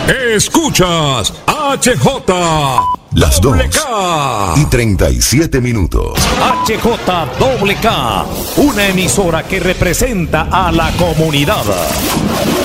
Escuchas HJ. Las 2:37. HJWK, una emisora que representa a la comunidad.